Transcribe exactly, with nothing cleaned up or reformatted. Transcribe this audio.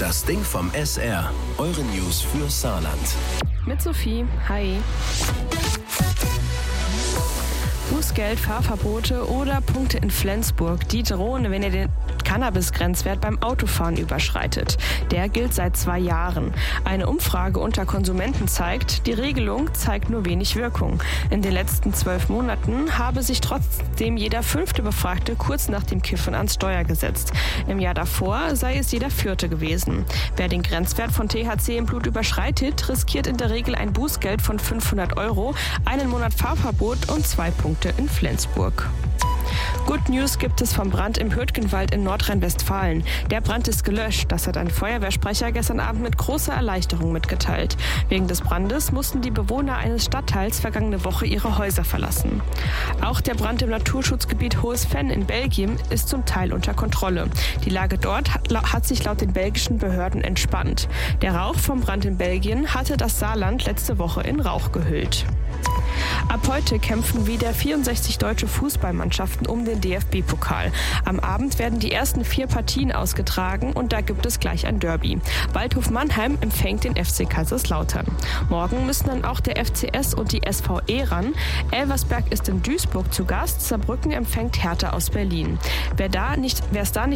Das Ding vom S R. Eure News für Saarland. Mit Sophie. Hi. Bußgeld, Fahrverbote oder Punkte in Flensburg, die drohen, wenn ihr den Cannabis-Grenzwert beim Autofahren überschreitet. Der gilt seit zwei Jahren. Eine Umfrage unter Konsumenten zeigt, die Regelung zeigt nur wenig Wirkung. In den letzten zwölf Monaten habe sich trotzdem jeder fünfte Befragte kurz nach dem Kiffen ans Steuer gesetzt. Im Jahr davor sei es jeder vierte gewesen. Wer den Grenzwert von T H C im Blut überschreitet, riskiert in der Regel ein Bußgeld von fünfhundert Euro, einen Monat Fahrverbot und zwei Punkte in Flensburg. Good News gibt es vom Brand im Hürtgenwald in Nordrhein-Westfalen. Der Brand ist gelöscht. Das hat ein Feuerwehrsprecher gestern Abend mit großer Erleichterung mitgeteilt. Wegen des Brandes mussten die Bewohner eines Stadtteils vergangene Woche ihre Häuser verlassen. Auch der Brand im Naturschutzgebiet Hohes Venn in Belgien ist zum Teil unter Kontrolle. Die Lage dort hat, hat sich laut den belgischen Behörden entspannt. Der Rauch vom Brand in Belgien hatte das Saarland letzte Woche in Rauch gehüllt. Ab heute kämpfen wieder vierundsechzig deutsche Fußballmannschaften um den D F B-Pokal. Am Abend werden die ersten vier Partien ausgetragen und da gibt es gleich ein Derby. Waldhof Mannheim empfängt den F C Kaiserslautern. Morgen müssen dann auch der F C S und die S V E ran. Elversberg ist in Duisburg zu Gast. Saarbrücken empfängt Hertha aus Berlin. Wer da nicht, wer es da nicht